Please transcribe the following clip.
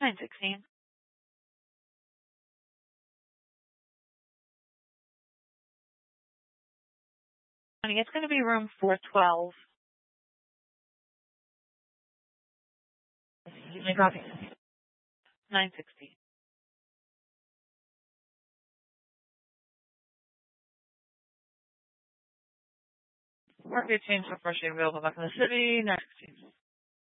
916. Honey, it's going to be room 412. My copy. 916. Market change for freshly available back in the city. 916.